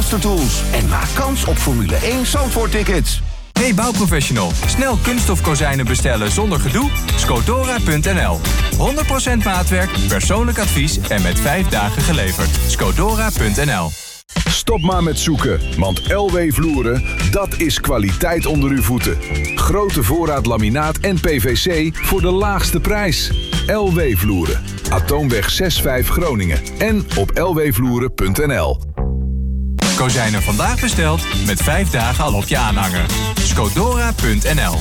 Mastertools. En maak kans op Formule 1 Zandvoort-tickets. Hey bouwprofessional, snel kunststof kozijnen bestellen zonder gedoe? Scodora.nl. 100% maatwerk, persoonlijk advies en met 5 dagen geleverd. Scodora.nl. Stop maar met zoeken, want LW Vloeren, dat is kwaliteit onder uw voeten. Grote voorraad laminaat en PVC voor de laagste prijs. LW Vloeren, Atoomweg 6-5 Groningen en op lwvloeren.nl. Kozijnen vandaag besteld, met 5 dagen al op je aanhanger. Scodora.nl.